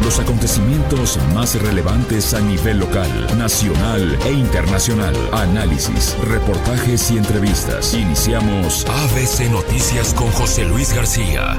Los acontecimientos más relevantes a nivel local, nacional e internacional. Análisis, reportajes y entrevistas. Iniciamos ABC Noticias con José Luis García.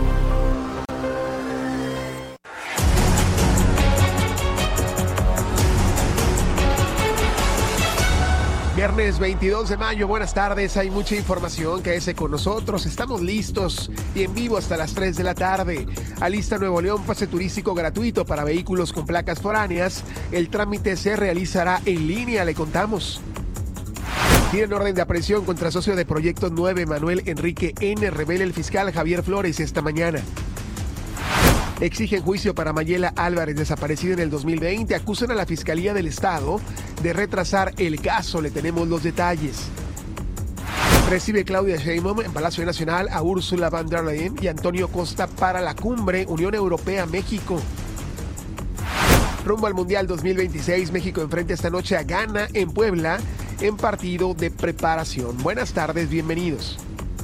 Viernes 22 de mayo, buenas tardes, hay mucha información, quédese con nosotros, estamos listos y en vivo hasta las 3 de la tarde. Alista Nuevo León pase turístico gratuito para vehículos con placas foráneas, el trámite se realizará en línea, le contamos. Tienen orden de aprehensión contra socio de Proyecto 9, Manuel Enrique N., revela el fiscal Javier Flores esta mañana. Exigen juicio para Mayela Álvarez, desaparecida en el 2020. Acusan a la Fiscalía del Estado de retrasar el caso. Le tenemos los detalles. Recibe Claudia Sheinbaum en Palacio Nacional a Ursula von der Leyen y Antonio Costa para la cumbre Unión Europea-México. Rumbo al Mundial 2026, México enfrenta esta noche a Ghana en Puebla en partido de preparación. Buenas tardes, bienvenidos.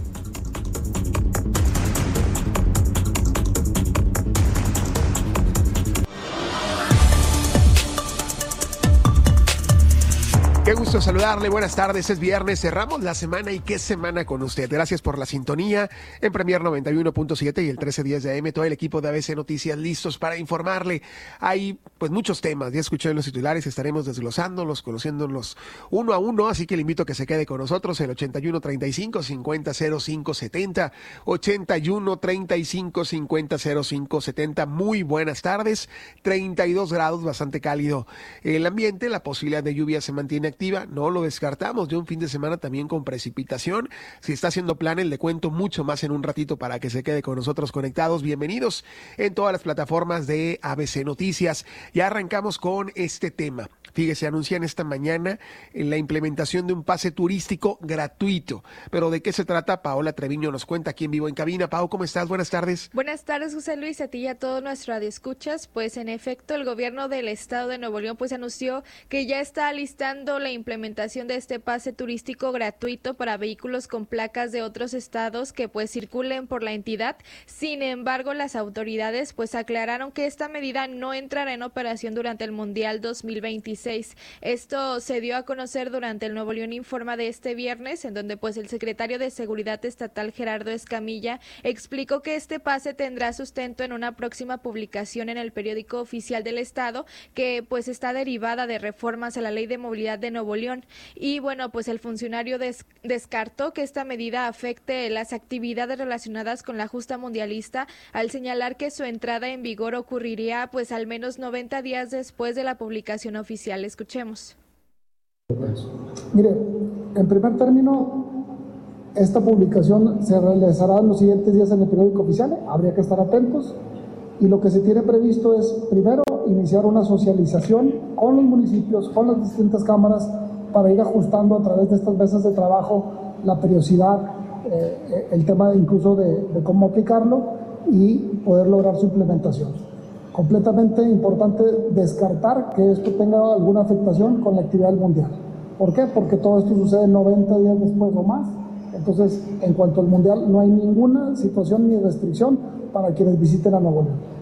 Qué gusto saludarle, buenas tardes, es viernes, cerramos la semana y qué semana con usted. Gracias por la sintonía en Premier 91.7 y el 1310 de AM, todo el equipo de ABC Noticias listos para informarle. Hay pues muchos temas, ya escuché en los titulares, estaremos desglosándolos, conociéndolos uno a uno, así que le invito a que se quede con nosotros, el 8135-500570, 8135-500570. Muy buenas tardes, 32 grados, bastante cálido el ambiente, la posibilidad de lluvia se mantiene activa, no lo descartamos, de un fin de semana también con precipitación. Si está haciendo planes, le cuento mucho más en un ratito para que se quede con nosotros conectados. Bienvenidos en todas las plataformas de ABC Noticias. Ya arrancamos con este tema. Fíjese, anuncian esta mañana la implementación de un pase turístico gratuito. ¿Pero de qué se trata? Paola Treviño nos cuenta aquí en vivo en cabina. Pau, ¿cómo estás? Buenas tardes. Buenas tardes, José Luis, a ti y a todos nuestros radioescuchas. Pues en efecto, el gobierno del estado de Nuevo León pues anunció que ya está alistando la implementación de este pase turístico gratuito para vehículos con placas de otros estados que pues circulen por la entidad. Sin embargo, las autoridades pues aclararon que esta medida no entrará en operación durante el Mundial 2026. Esto se dio a conocer durante el Nuevo León Informa de este viernes, en donde pues el secretario de Seguridad Estatal Gerardo Escamilla explicó que este pase tendrá sustento en una próxima publicación en el periódico oficial del estado, que pues está derivada de reformas a la Ley de Movilidad de Nuevo León. Y bueno, pues el funcionario descartó que esta medida afecte las actividades relacionadas con la justa mundialista, al señalar que su entrada en vigor ocurriría pues al menos 90 días después de la publicación oficial. Escuchemos. Mire, en primer término, esta publicación se realizará en los siguientes días en el periódico oficial, habría que estar atentos, y lo que se tiene previsto es, primero, iniciar una socialización con los municipios, con las distintas cámaras, para ir ajustando a través de estas mesas de trabajo la periodicidad, el tema incluso de cómo aplicarlo y poder lograr su implementación. Completamente importante descartar que esto tenga alguna afectación con la actividad del Mundial. ¿Por qué? Porque todo esto sucede 90 días después o más. Entonces, en cuanto al Mundial, no hay ninguna situación ni restricción para quienes visiten a Nuevo León.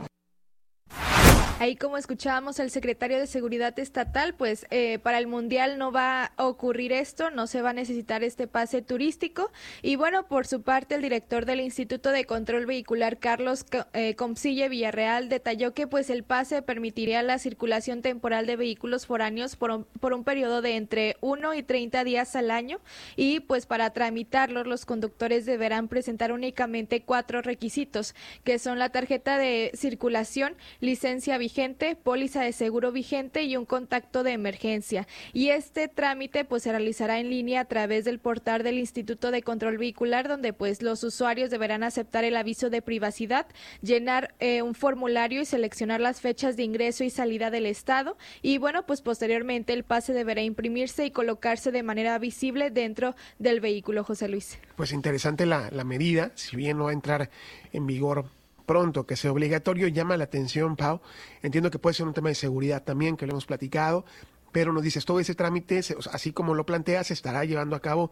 Ahí, como escuchábamos al secretario de Seguridad Estatal, pues para el Mundial no va a ocurrir esto, no se va a necesitar este pase turístico. Y bueno, por su parte, el director del Instituto de Control Vehicular, Carlos Compsille Villarreal, detalló que pues el pase permitiría la circulación temporal de vehículos foráneos por un periodo de entre 1 y 30 días al año. Y pues para tramitarlos, los conductores deberán presentar únicamente 4 requisitos, que son la tarjeta de circulación, licencia vigente, póliza de seguro vigente y un contacto de emergencia. Y este trámite pues se realizará en línea a través del portal del Instituto de Control Vehicular, donde pues los usuarios deberán aceptar el aviso de privacidad, llenar un formulario y seleccionar las fechas de ingreso y salida del estado. Y bueno, pues posteriormente el pase deberá imprimirse y colocarse de manera visible dentro del vehículo, José Luis. Pues interesante la medida, si bien no va a entrar en vigor pronto, que sea obligatorio, llama la atención, Pau. Entiendo que puede ser un tema de seguridad también, que lo hemos platicado, pero nos dices, todo ese trámite, así como lo planteas, se estará llevando a cabo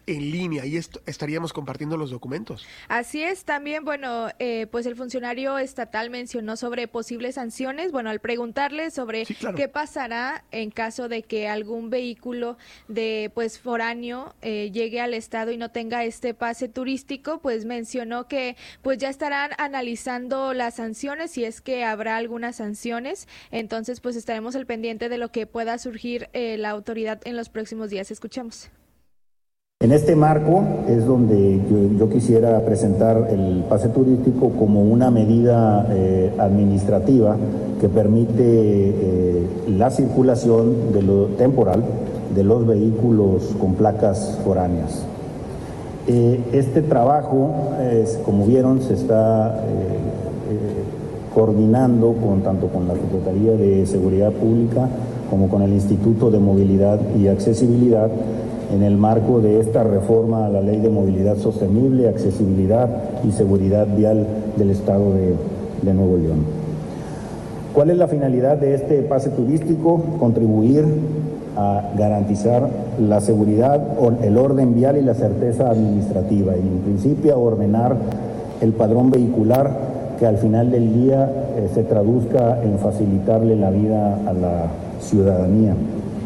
en línea y estaríamos compartiendo los documentos. Así es, también, bueno, pues el funcionario estatal mencionó sobre posibles sanciones, bueno, al preguntarle sobre qué pasará en caso de que algún vehículo de pues foráneo llegue al estado y no tenga este pase turístico, pues mencionó que pues ya estarán analizando las sanciones, si es que habrá algunas sanciones, entonces pues estaremos al pendiente de lo que pueda surgir la autoridad en los próximos días. Escuchemos. En este marco es donde yo quisiera presentar el pase turístico como una medida administrativa que permite la circulación temporal de los vehículos con placas foráneas. Este trabajo, como vieron, se está coordinando tanto con la Secretaría de Seguridad Pública como con el Instituto de Movilidad y Accesibilidad en el marco de esta reforma a la Ley de Movilidad Sostenible, Accesibilidad y Seguridad Vial del Estado de Nuevo León. ¿Cuál es la finalidad de este pase turístico? Contribuir a garantizar la seguridad, el orden vial y la certeza administrativa y en principio a ordenar el padrón vehicular que al final del día se traduzca en facilitarle la vida a la ciudadanía.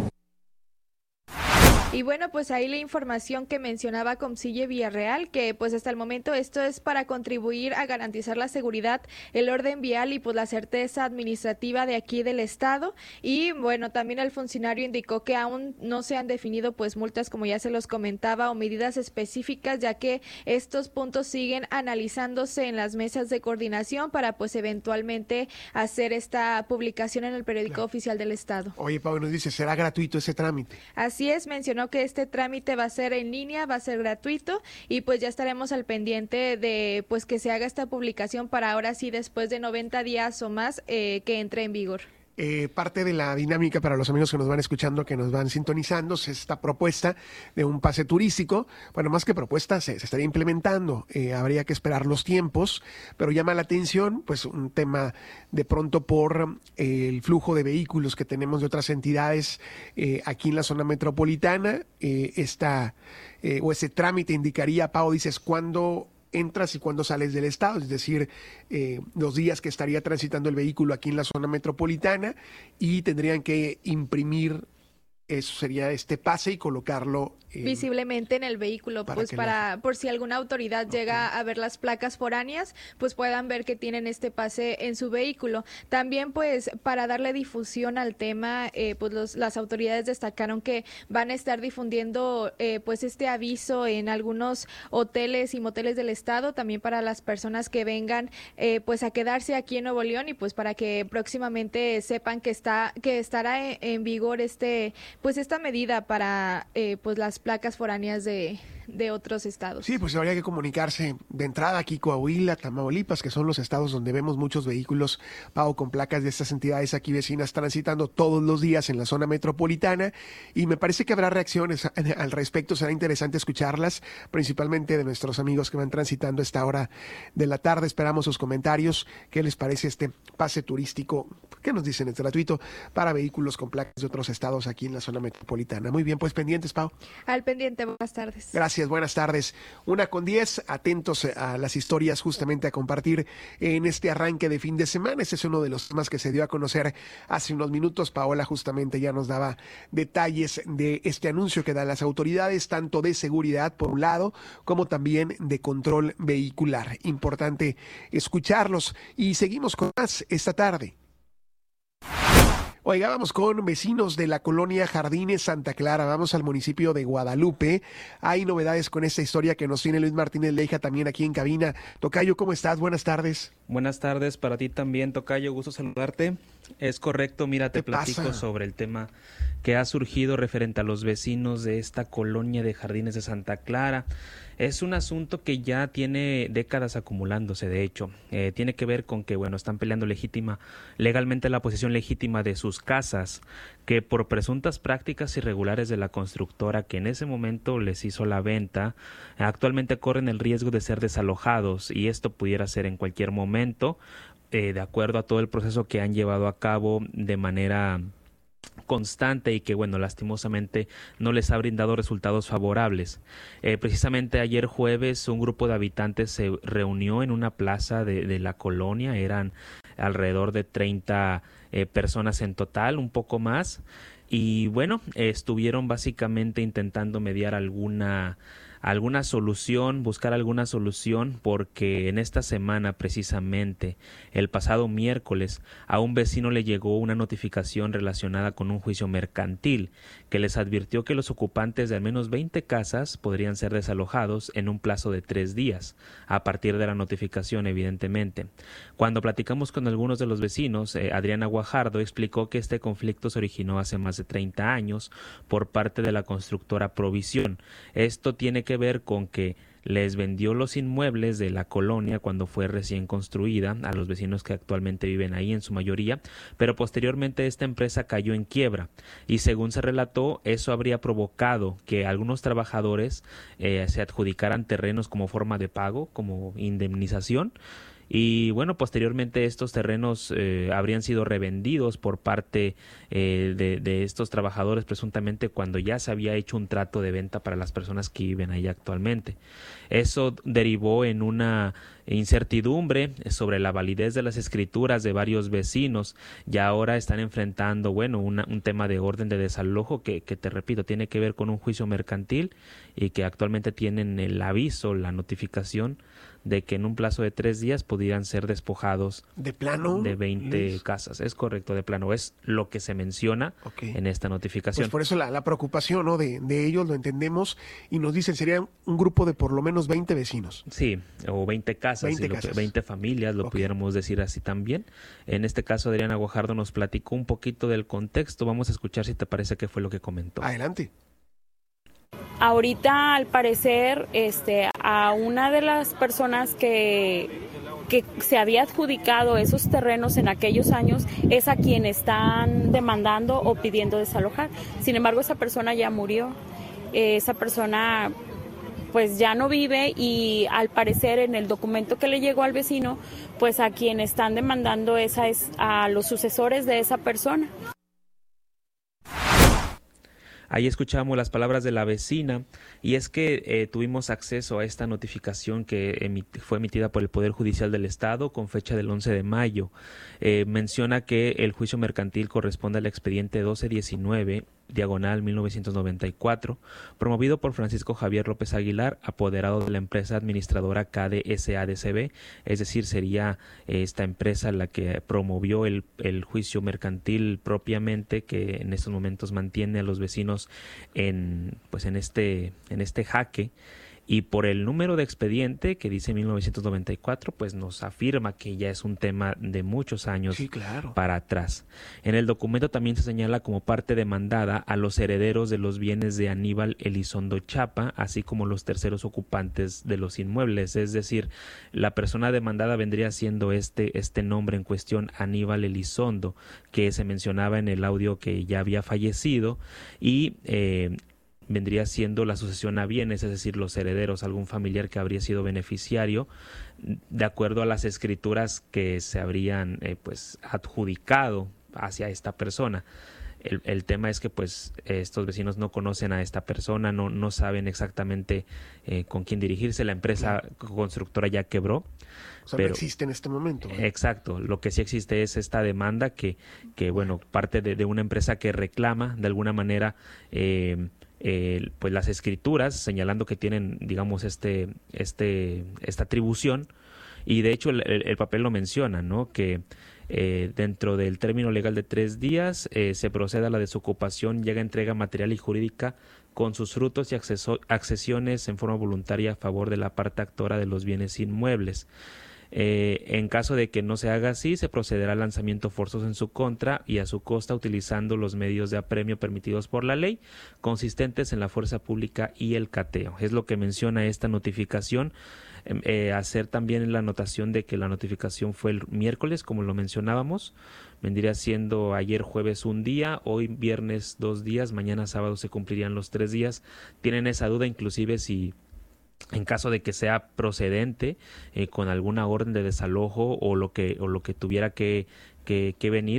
Y bueno, pues ahí la información que mencionaba Comsille Villarreal, que pues hasta el momento esto es para contribuir a garantizar la seguridad, el orden vial y pues la certeza administrativa de aquí del estado. Y bueno, también el funcionario indicó que aún no se han definido pues multas, como ya se los comentaba, o medidas específicas, ya que estos puntos siguen analizándose en las mesas de coordinación para pues eventualmente hacer esta publicación en el periódico oficial del estado. Oye, Pablo, nos dice, ¿será gratuito ese trámite? Así es, mencionó que este trámite va a ser en línea, va a ser gratuito y pues ya estaremos al pendiente de pues que se haga esta publicación para ahora sí, después de 90 días o más, que entre en vigor. Parte de la dinámica para los amigos que nos van escuchando, que nos van sintonizando, es esta propuesta de un pase turístico. Bueno, más que propuesta, se estaría implementando. Habría que esperar los tiempos, pero llama la atención, pues un tema de pronto por el flujo de vehículos que tenemos de otras entidades aquí en la zona metropolitana. O ese trámite indicaría, Pau, dices, ¿cuándo entras y cuándo sales del estado? Es decir, los días que estaría transitando el vehículo aquí en la zona metropolitana y tendrían que imprimir, eso sería este pase y colocarlo visiblemente en el vehículo, pues por si alguna autoridad llega a ver las placas foráneas, pues puedan ver que tienen este pase en su vehículo. También pues para darle difusión al tema, pues las autoridades destacaron que van a estar difundiendo pues este aviso en algunos hoteles y moteles del estado, también para las personas que vengan pues a quedarse aquí en Nuevo León y pues para que próximamente sepan que estará en vigor esta medida para pues las placas foráneas de otros estados. Sí, pues habría que comunicarse de entrada aquí, Coahuila, Tamaulipas, que son los estados donde vemos muchos vehículos, Pau, con placas de estas entidades aquí vecinas transitando todos los días en la zona metropolitana, y me parece que habrá reacciones al respecto. Será interesante escucharlas, principalmente de nuestros amigos que van transitando a esta hora de la tarde. Esperamos sus comentarios. ¿Qué les parece este pase turístico? ¿Qué nos dicen? Es gratuito para vehículos con placas de otros estados aquí en la zona metropolitana. Muy bien, pues pendientes, Pau. Al pendiente, buenas tardes. Gracias, buenas tardes. 1:10, atentos a las historias justamente a compartir en este arranque de fin de semana. Ese es uno de los temas que se dio a conocer hace unos minutos. Paola justamente ya nos daba detalles de este anuncio que dan las autoridades, tanto de seguridad por un lado, como también de control vehicular. Importante escucharlos y seguimos con más esta tarde. Oiga, vamos con vecinos de la colonia Jardines Santa Clara. Vamos al municipio de Guadalupe. Hay novedades con esta historia que nos tiene Luis Martínez Leija también aquí en cabina. Tocayo, ¿cómo estás? Buenas tardes. Buenas tardes para ti también, Tocayo. Gusto saludarte. Es correcto, mira, te platico pasa? Sobre el tema que ha surgido referente a los vecinos de esta colonia de Jardines de Santa Clara. Es un asunto que ya tiene décadas acumulándose, de hecho. Tiene que ver con que, bueno, están peleando legalmente la posesión legítima de sus casas, que por presuntas prácticas irregulares de la constructora que en ese momento les hizo la venta, actualmente corren el riesgo de ser desalojados, y esto pudiera ser en cualquier momento, de acuerdo a todo el proceso que han llevado a cabo de manera constante y que, bueno, lastimosamente no les ha brindado resultados favorables. Precisamente ayer jueves un grupo de habitantes se reunió en una plaza de la colonia, eran alrededor de 30 personas en total, un poco más, y bueno, estuvieron básicamente intentando mediar alguna solución, buscar alguna solución, porque en esta semana precisamente, el pasado miércoles, a un vecino le llegó una notificación relacionada con un juicio mercantil que les advirtió que los ocupantes de al menos 20 casas podrían ser desalojados en un plazo de 3 días, a partir de la notificación, evidentemente. Cuando platicamos con algunos de los vecinos, Adriana Guajardo explicó que este conflicto se originó hace más de 30 años por parte de la constructora Provisión. Esto tiene que ver con que les vendió los inmuebles de la colonia cuando fue recién construida a los vecinos que actualmente viven ahí en su mayoría, pero posteriormente esta empresa cayó en quiebra y, según se relató, eso habría provocado que algunos trabajadores se adjudicaran terrenos como forma de pago, como indemnización. Y bueno, posteriormente estos terrenos habrían sido revendidos por parte de estos trabajadores, presuntamente cuando ya se había hecho un trato de venta para las personas que viven ahí actualmente. Eso derivó en una incertidumbre sobre la validez de las escrituras de varios vecinos, y ahora están enfrentando, bueno, un tema de orden de desalojo que te repito, tiene que ver con un juicio mercantil y que actualmente tienen el aviso, la notificación de que en un plazo de 3 días pudieran ser despojados ¿de plano? De 20 casas. Es correcto, de plano. Es lo que se menciona en esta notificación. Pues por eso la preocupación, ¿no? de ellos, lo entendemos, y nos dicen sería un grupo de por lo menos 20 vecinos. Sí, o 20 casas, 20 familias, lo pudiéramos decir así también. En este caso, Adriana Guajardo nos platicó un poquito del contexto. Vamos a escuchar si te parece qué fue lo que comentó. Adelante. Ahorita, al parecer, a una de las personas que se había adjudicado esos terrenos en aquellos años es a quien están demandando o pidiendo desalojar. Sin embargo, esa persona ya murió. Esa persona pues ya no vive, y al parecer en el documento que le llegó al vecino, pues a quien están demandando es a los sucesores de esa persona. Ahí escuchamos las palabras de la vecina, y es que tuvimos acceso a esta notificación que fue emitida por el Poder Judicial del Estado con fecha del 11 de mayo. Menciona que el juicio mercantil corresponde al expediente 1219 diagonal 1994, promovido por Francisco Javier López Aguilar, apoderado de la empresa administradora KDSADCB, es decir, sería esta empresa la que promovió el juicio mercantil propiamente, que en estos momentos mantiene a los vecinos en este jaque. Y por el número de expediente que dice 1994, pues nos afirma que ya es un tema de muchos años para atrás. En el documento también se señala como parte demandada a los herederos de los bienes de Aníbal Elizondo Chapa, así como los terceros ocupantes de los inmuebles. Es decir, la persona demandada vendría siendo este nombre en cuestión, Aníbal Elizondo, que se mencionaba en el audio que ya había fallecido, y vendría siendo la sucesión a bienes, es decir, los herederos, algún familiar que habría sido beneficiario, de acuerdo a las escrituras que se habrían adjudicado hacia esta persona. El tema es que pues estos vecinos no conocen a esta persona, no saben exactamente con quién dirigirse. La empresa constructora ya quebró. O sea, no existe en este momento, ¿no? Exacto. Lo que sí existe es esta demanda que parte de una empresa que reclama de alguna manera pues las escrituras, señalando que tienen, digamos, esta atribución, y de hecho el papel lo menciona, ¿no? Que dentro del término legal de 3 días se procede a la desocupación, llega entrega material y jurídica con sus frutos y accesiones en forma voluntaria a favor de la parte actora de los bienes inmuebles. En caso de que no se haga así, se procederá al lanzamiento forzoso en su contra y a su costa, utilizando los medios de apremio permitidos por la ley, consistentes en la fuerza pública y el cateo. Es lo que menciona esta notificación. Hacer también la anotación de que la notificación fue el miércoles, como lo mencionábamos, vendría siendo ayer jueves un día, hoy viernes 2 días, mañana sábado se cumplirían los 3 días. Tienen esa duda, inclusive si en caso de que sea procedente con alguna orden de desalojo o lo que tuviera que venir,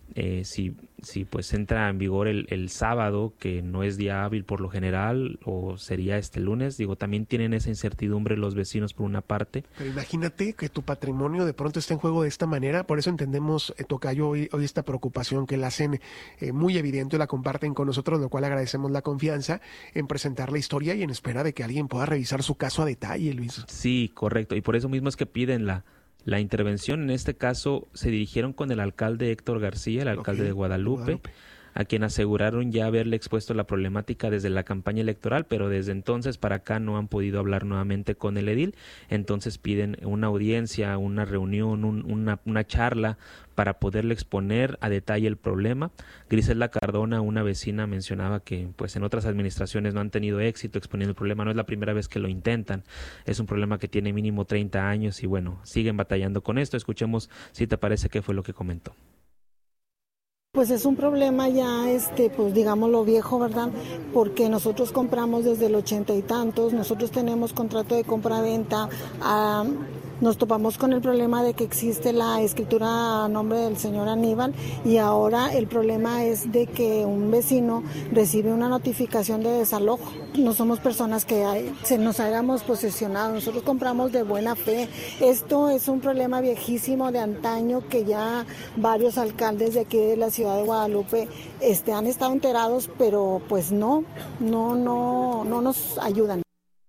si pues entra en vigor el sábado, que no es día hábil por lo general, o sería este lunes. Digo, también tienen esa incertidumbre los vecinos por una parte. Pero imagínate que tu patrimonio de pronto está en juego de esta manera. Por eso entendemos, Tocayo, hoy esta preocupación que la hacen muy evidente, la comparten con nosotros, lo cual agradecemos la confianza en presentar la historia y en espera de que alguien pueda revisar su caso a detalle, Luis. Sí, correcto, y por eso mismo es que piden la intervención. En este caso se dirigieron con el alcalde Héctor García, el alcalde de Guadalupe, a quien aseguraron ya haberle expuesto la problemática desde la campaña electoral, pero desde entonces para acá no han podido hablar nuevamente con el edil. Entonces piden una audiencia, una reunión, una charla para poderle exponer a detalle el problema. Griselda Cardona, una vecina, mencionaba que pues en otras administraciones no han tenido éxito exponiendo el problema. No es la primera vez que lo intentan. Es un problema que tiene mínimo 30 años y bueno, siguen batallando con esto. Escuchemos si te parece qué fue lo que comentó. Pues es un problema ya, pues digámoslo viejo, ¿verdad? Porque nosotros compramos desde el 80 y tantos, nosotros tenemos contrato de compra-venta, nos topamos con el problema de que existe la escritura a nombre del señor Aníbal y ahora el problema es de que un vecino recibe una notificación de desalojo. No somos personas que nos hayamos posesionado, nosotros compramos de buena fe. Esto es un problema viejísimo de antaño que ya varios alcaldes de aquí de la ciudad de Guadalupe han estado enterados, pero pues no nos ayudan.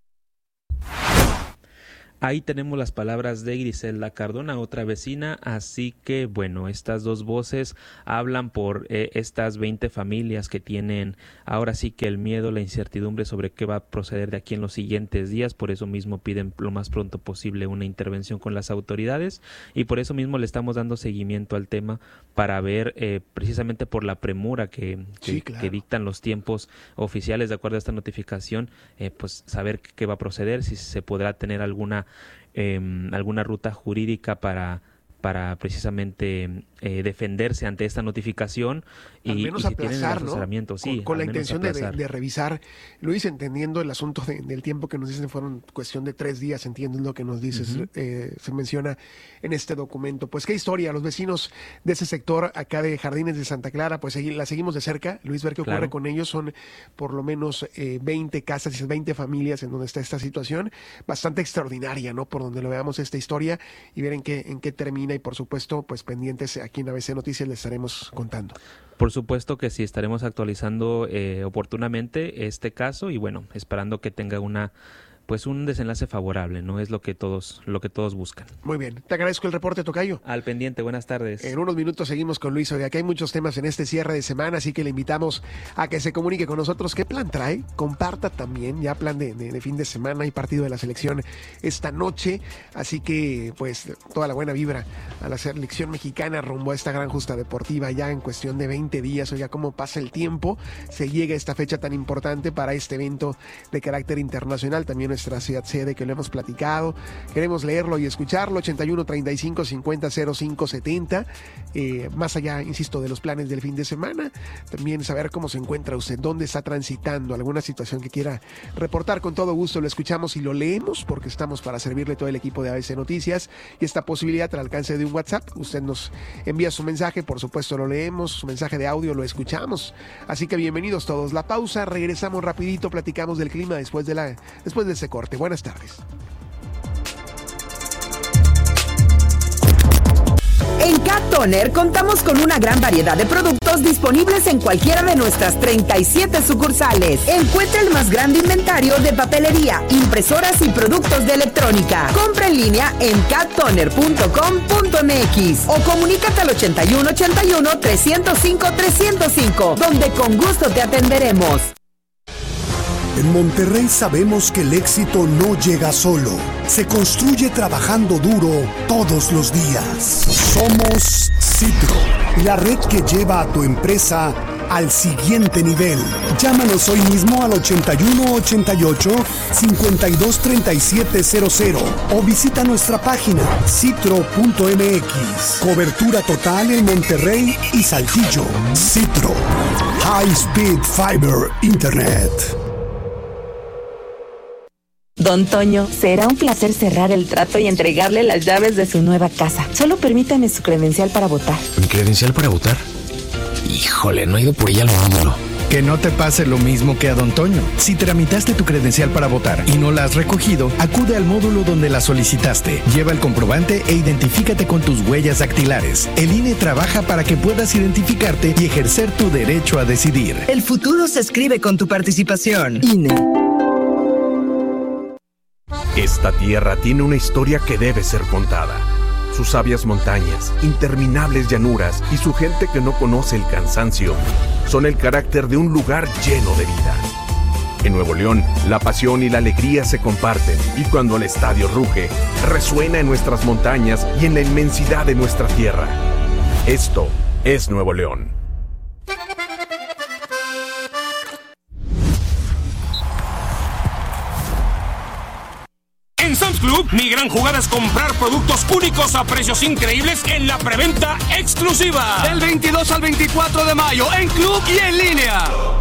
Ahí tenemos las palabras de Griselda Cardona, otra vecina, así que bueno, estas dos voces hablan por estas 20 familias que tienen ahora sí que el miedo, la incertidumbre sobre qué va a proceder de aquí en los siguientes días. Por eso mismo piden lo más pronto posible una intervención con las autoridades y por eso mismo le estamos dando seguimiento al tema para ver precisamente por la premura que dictan los tiempos oficiales de acuerdo a esta notificación, pues saber qué va a proceder, si se podrá tener alguna ruta jurídica para precisamente defenderse ante esta notificación y si tienen el asesoramiento, sí, con la intención de revisar. Luis, entendiendo el asunto del tiempo que nos dicen, fueron cuestión de 3 días, entiendo lo que nos dices, se menciona en este documento. Pues qué historia, los vecinos de ese sector acá de Jardines de Santa Clara, pues la seguimos de cerca, Luis, ver qué ocurre con ellos. Son por lo menos 20 casas, 20 familias en donde está esta situación, bastante extraordinaria, ¿no? Por donde lo veamos esta historia y ver en qué termina y por supuesto, pues pendientes aquí en ABC Noticias les estaremos contando. Por supuesto que sí, estaremos actualizando oportunamente este caso y bueno, esperando que tenga un desenlace favorable, ¿no? Es lo que todos buscan. Muy bien, te agradezco el reporte, Tocayo. Al pendiente, buenas tardes. En unos minutos seguimos con Luis. Oiga, aquí hay muchos temas en este cierre de semana, así que le invitamos a que se comunique con nosotros. ¿Qué plan trae? Comparta también, ya plan de fin de semana y partido de la selección esta noche, así que pues toda la buena vibra a la selección mexicana rumbo a esta gran justa deportiva ya en cuestión de 20 días. Oiga, cómo pasa el tiempo, se llega a esta fecha tan importante para este evento de carácter internacional, también nuestra ciudad sede que lo hemos platicado. Queremos leerlo y escucharlo. 81 35 50 05 70. Más allá, insisto, de los planes del fin de semana, también saber cómo se encuentra usted, dónde está transitando, alguna situación que quiera reportar, con todo gusto lo escuchamos y lo leemos, porque estamos para servirle todo el equipo de ABC Noticias y esta posibilidad al alcance de un WhatsApp. Usted nos envía su mensaje, por supuesto lo leemos, su mensaje de audio lo escuchamos. Así que bienvenidos todos. La pausa, regresamos rapidito, platicamos del clima después de ese corte. Buenas tardes. En Cat Toner contamos con una gran variedad de productos disponibles en cualquiera de nuestras 37 sucursales. Encuentra el más grande inventario de papelería, impresoras y productos de electrónica. Compra en línea en cattoner.com.mx o comunícate al 81 81 305 305, donde con gusto te atenderemos. En Monterrey sabemos que el éxito no llega solo, se construye trabajando duro todos los días. Somos Citro, la red que lleva a tu empresa al siguiente nivel. Llámanos hoy mismo al 81 88 52 37 00 o visita nuestra página citro.mx. Cobertura total en Monterrey y Saltillo. Citro, High Speed Fiber Internet. Don Toño, será un placer cerrar el trato y entregarle las llaves de su nueva casa. Solo permítame su credencial para votar. ¿Mi credencial para votar? Híjole, no he ido por ella al módulo. Que no te pase lo mismo que a Don Toño. Si tramitaste tu credencial para votar y no la has recogido, acude al módulo donde la solicitaste. Lleva el comprobante e identifícate con tus huellas dactilares. El INE trabaja para que puedas identificarte y ejercer tu derecho a decidir. El futuro se escribe con tu participación. INE. Esta tierra tiene una historia que debe ser contada. Sus sabias montañas, interminables llanuras y su gente que no conoce el cansancio son el carácter de un lugar lleno de vida. En Nuevo León, la pasión y la alegría se comparten y cuando el estadio ruge, resuena en nuestras montañas y en la inmensidad de nuestra tierra. Esto es Nuevo León. En Sam's Club, mi gran jugada es comprar productos únicos a precios increíbles en la preventa exclusiva. Del 22 al 24 de mayo, en club y en línea.